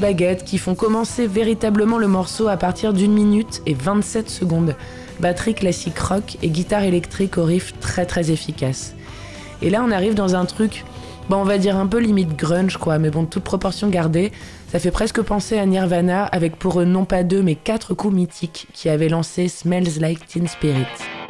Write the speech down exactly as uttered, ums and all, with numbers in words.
baguettes qui font commencer véritablement le morceau à partir d'une minute et vingt-sept secondes. Batterie classique rock et guitare électrique au riff très très efficace. Et là on arrive dans un truc, bon on va dire un peu limite grunge quoi, mais bon toute proportion gardée, ça fait presque penser à Nirvana avec pour eux non pas deux mais quatre coups mythiques qui avaient lancé Smells Like Teen Spirit.